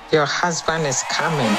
Your husband is coming.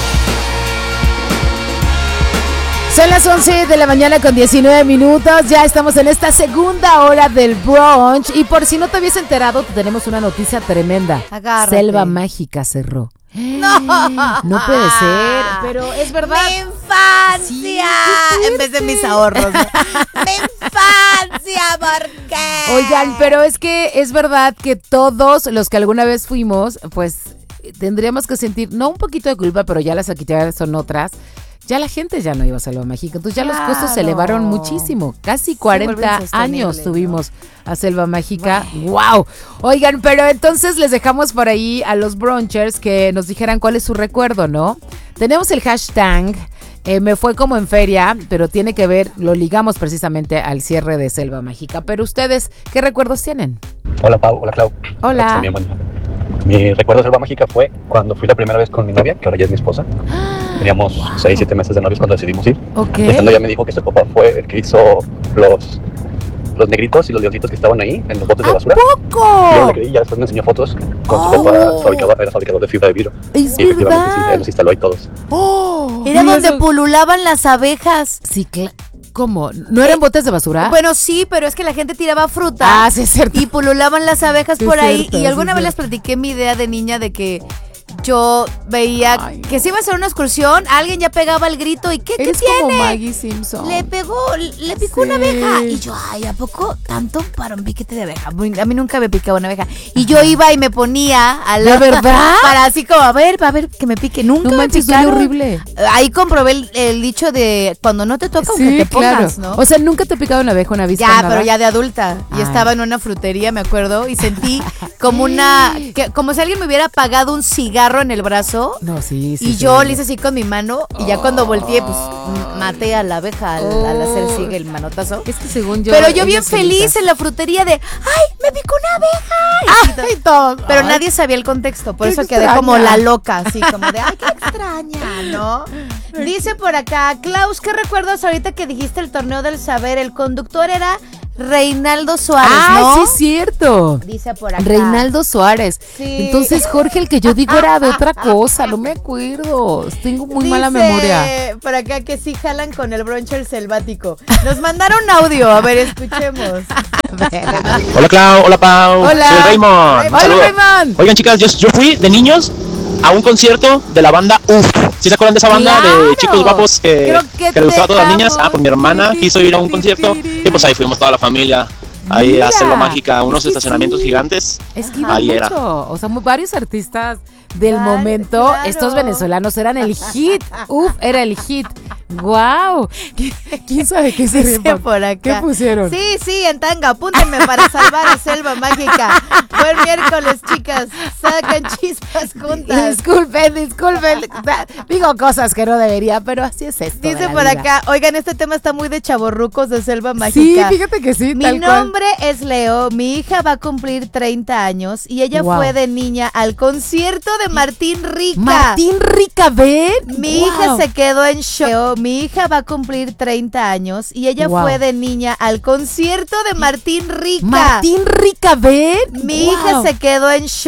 Son las 11 de la mañana con 19 minutos. Ya estamos en esta segunda hora del brunch. Y por si no te habías enterado, tenemos una noticia tremenda. Agárrate. Selva Mágica cerró. No. No puede ser, pero es verdad. ¡Mi infancia! Sí, en vez de mis ahorros, ¿no? ¡Mi infancia! ¿Por qué? Oigan, pero es que es verdad que todos los que alguna vez fuimos, pues tendríamos que sentir, no un poquito de culpa, pero ya las actividades son otras. Ya la gente ya no iba a Selva Mágica, entonces ya los costos se elevaron muchísimo. Casi 40 años tuvimos a Selva Mágica. ¡Wow! Oigan, pero entonces les dejamos por ahí a los brunchers que nos dijeran cuál es su recuerdo, ¿no? Tenemos el hashtag me fue como en feria, pero tiene que ver, lo ligamos precisamente al cierre de Selva Mágica. Pero ustedes, ¿qué recuerdos tienen? Hola Pau, hola Clau. Hola. También, bueno, mi recuerdo de Selva Mágica fue cuando fui la primera vez con mi novia, que ahora ya es mi esposa. Teníamos 6-7 meses de novios cuando decidimos ir. Ok. Estando ella me dijo que su papá fue el que hizo los negritos y los leoncitos que estaban ahí en los botes de basura. ¡Poco! Yo no le creí, ya después me enseñó fotos con su papá, era fabricador de fibra de vidrio. Es y efectivamente sí, verdad. él los instaló ahí todos. Era Y donde eso- pululaban las abejas. Sí, ¿cómo? ¿No eran botes de basura? Bueno, sí, pero es que la gente tiraba fruta. Ah, sí es cierto. Y pululaban las abejas Sí, por es ahí. cierto, Y sí, alguna es vez les cierto. platiqué mi idea de niña de que yo veía que se iba a hacer una excursión, alguien ya pegaba el grito y ¿qué Eres tiene? como Maggie Simpson. Le picó Sí. una abeja. Y yo, ay, ¿a poco tanto para un piquete de abeja? A mí nunca me picaba una abeja. Y yo iba y me ponía a la ¿De verdad? para así como, a ver, que me pique. Nunca No me manches, duele picaron. horrible. Ahí comprobé el dicho de cuando no te toca, aunque te pongas, ¿no? O sea, nunca te ha picado una abeja, una avispa, Ya, nada? pero ya de adulta. Y Ay. estaba en una frutería, me acuerdo, y sentí como como si alguien me hubiera apagado un cigarro en el brazo. No, sí. Y yo le hice así con mi mano, y ya cuando volteé, pues maté a la abeja al hacer sigue el manotazo. Es que según yo... Pero yo bien ellas feliz solitas. en la frutería de, ¡ay, me picó una abeja! ¡Ay, todo! Pero Ay. nadie sabía el contexto, por Qué eso quedé extraña. como la loca, así como de, ¡ay, qué extraña!, ¿no? Dice por acá, Klaus, ¿qué recuerdas ahorita que dijiste el torneo del saber? El conductor era Reinaldo Suárez, ¡Ah, ¿no? sí es cierto! Dice por acá. Reinaldo Suárez. Sí. Entonces, Jorge, el que yo digo era de otra cosa, no me acuerdo. Tengo muy mala Dice memoria. por acá que sí jalan con el bruncher selvático. Nos mandaron audio, a ver, escuchemos. Hola Clau, hola Pau, Hola. soy Raymond. Hola, Saludos. Raymond. Oigan chicas, yo fui de niños a un concierto de la banda UF. ¿Sí se acuerdan de esa banda ¡Claro! de chicos guapos Creo que que les gustaba a todas las te niñas? amo. Ah, pues mi hermana quiso ir a un concierto y pues ahí fuimos toda la familia. Ahí Mira, a Selva Mágica, unos es que estacionamientos sí. gigantes. Es que iban Ahí mucho. era. O sea, varios artistas del Claro, momento, claro. estos venezolanos eran el hit. Uf, era el hit. ¡Guau! ¿Quién sabe qué se Dice ríe? por acá. ¿Qué pusieron? Sí, en tanga, apúntenme para salvar a Selva Mágica. Buen miércoles, chicas. Sacan chispas juntas. Disculpen. Digo cosas que no debería, pero así es esto. de Dice la por vida. acá, oigan, este tema está muy de chavorrucos de Selva Sí, Mágica. fíjate que sí, Mi tal cual. nombre es Leo, mi hija va a cumplir 30 años y ella Wow. fue de niña al concierto de Martín Rica. Martín Rica, ven. Mi Wow. hija se quedó en shock. Mi hija va a cumplir 30 años y ella Wow. fue de niña al concierto de Martín Rica. Martín Rica, ven. Mi Wow. hija se quedó en shock.